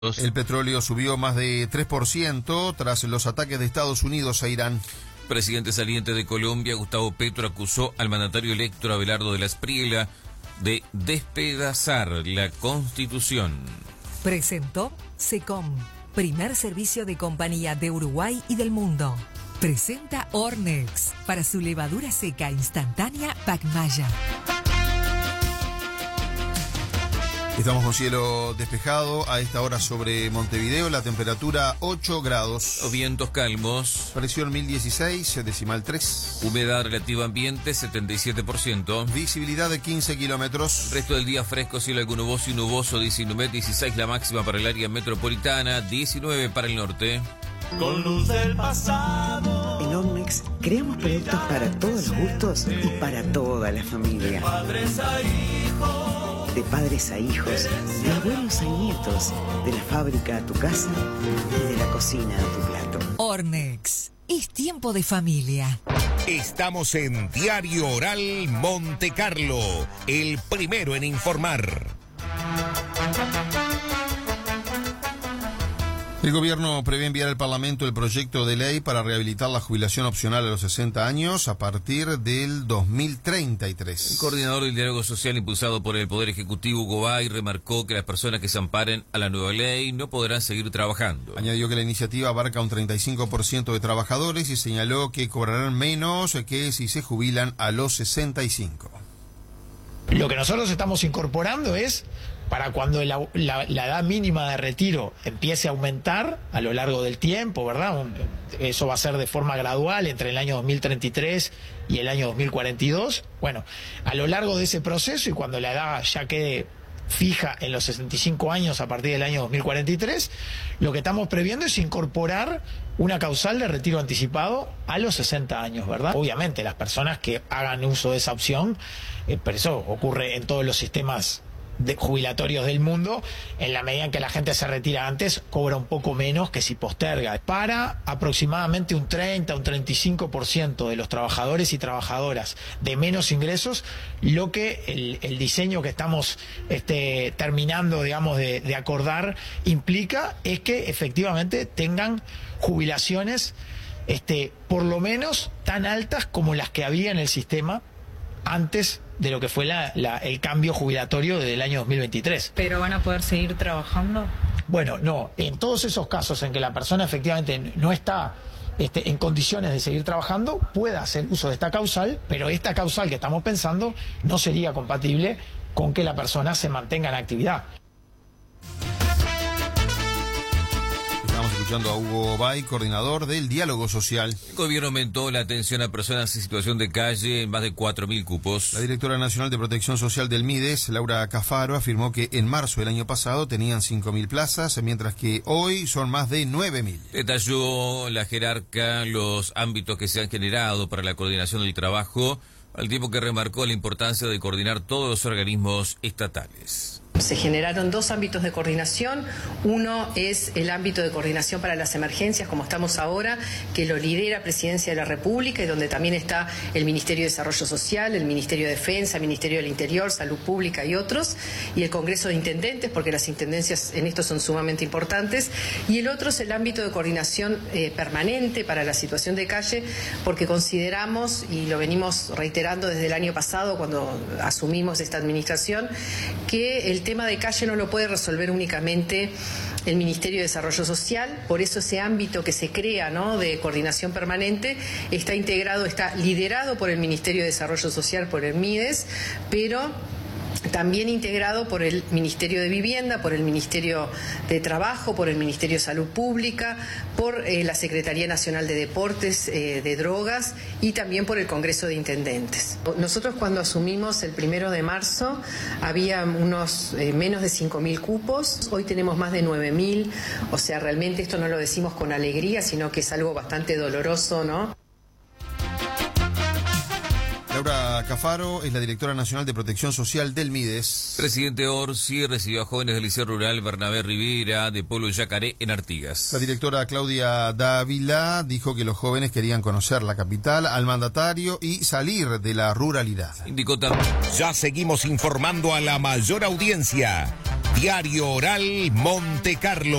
El petróleo subió más de 3% tras los ataques de Estados Unidos a Irán. Presidente saliente de Colombia, Gustavo Petro, acusó al mandatario electo Abelardo de la Espriella de despedazar la Constitución. Presentó SECOM, primer servicio de compañía de Uruguay y del mundo. Presenta Ornex para su levadura seca instantánea Pacmaya. Estamos con cielo despejado a esta hora sobre Montevideo, la temperatura 8 grados. Vientos calmos. Presión 1016, decimal 3. Humedad relativa ambiente 77%. Visibilidad de 15 kilómetros. Resto del día fresco, cielo algo nuboso y nuboso, 19, 16 la máxima para el área metropolitana, 19 para el norte. Con luz del pasado. En Ornex creamos productos para todos los gustos y para toda la familia. De padres a hijos. De padres a hijos, de abuelos a nietos, de la fábrica a tu casa y de la cocina a tu plato. Ornex, es tiempo de familia. Estamos en Diario Oral Monte Carlo, el primero en informar. El gobierno prevé enviar al Parlamento el proyecto de ley para rehabilitar la jubilación opcional a los 60 años a partir del 2033. El coordinador del diálogo social impulsado por el Poder Ejecutivo, Hugo Bay, remarcó que las personas que se amparen a la nueva ley no podrán seguir trabajando. Añadió que la iniciativa abarca un 35% de trabajadores y señaló que cobrarán menos que si se jubilan a los 65. Lo que nosotros estamos incorporando es para cuando la edad mínima de retiro empiece a aumentar a lo largo del tiempo, ¿verdad? Eso va a ser de forma gradual entre el año 2033 y el año 2042. Bueno, a lo largo de ese proceso y cuando la edad ya quede fija en los 65 años a partir del año 2043, lo que estamos previendo es incorporar una causal de retiro anticipado a los 60 años, ¿verdad? Obviamente las personas que hagan uso de esa opción, pero eso ocurre en todos los sistemas jubilatorios del mundo, en la medida en que la gente se retira antes, cobra un poco menos que si posterga. Para aproximadamente un 30, un 35% de los trabajadores y trabajadoras de menos ingresos, lo que el diseño que estamos terminando, digamos, de acordar implica es que efectivamente tengan jubilaciones por lo menos tan altas como las que había en el sistema antes de lo que fue el cambio jubilatorio del año 2023. ¿Pero van a poder seguir trabajando? Bueno, no. En todos esos casos en que la persona efectivamente no está en condiciones de seguir trabajando, puede hacer uso de esta causal, pero esta causal que estamos pensando no sería compatible con que la persona se mantenga en actividad. Estamos escuchando a Hugo Bay, coordinador del diálogo social. El gobierno aumentó la atención a personas en situación de calle en más de 4.000 cupos. La directora nacional de protección social del MIDES, Laura Cafaro, afirmó que en marzo del año pasado tenían 5.000 plazas, mientras que hoy son más de 9.000. Detalló la jerarca los ámbitos que se han generado para la coordinación del trabajo, al tiempo que remarcó la importancia de coordinar todos los organismos estatales. Se generaron dos ámbitos de coordinación. Uno es el ámbito de coordinación para las emergencias, como estamos ahora, que lo lidera Presidencia de la República y donde también está el Ministerio de Desarrollo Social, el Ministerio de Defensa, el Ministerio del Interior, Salud Pública y otros, y el Congreso de Intendentes, porque las intendencias en esto son sumamente importantes. Y el otro es el ámbito de coordinación permanente para la situación de calle, porque consideramos, y lo venimos reiterando desde el año pasado cuando asumimos esta administración, que el tema de calle no lo puede resolver únicamente el Ministerio de Desarrollo Social. Por eso ese ámbito que se crea, ¿no?, de coordinación permanente está integrado, está liderado por el Ministerio de Desarrollo Social, por el MIDES, pero también integrado por el Ministerio de Vivienda, por el Ministerio de Trabajo, por el Ministerio de Salud Pública, por la Secretaría Nacional de Deportes, de Drogas y también por el Congreso de Intendentes. Nosotros cuando asumimos el 1 de marzo había unos menos de 5.000 cupos, hoy tenemos más de 9.000, o sea, realmente esto no lo decimos con alegría, sino que es algo bastante doloroso, ¿no? Laura Cafaro es la directora nacional de protección social del MIDES. Presidente Orsi recibió a jóvenes del Liceo Rural Bernabé Rivera de Pueblo Yacaré en Artigas. La directora Claudia Dávila dijo que los jóvenes querían conocer la capital, al mandatario y salir de la ruralidad. Indicó también. Ya seguimos informando a la mayor audiencia. Diario Oral Monte Carlo.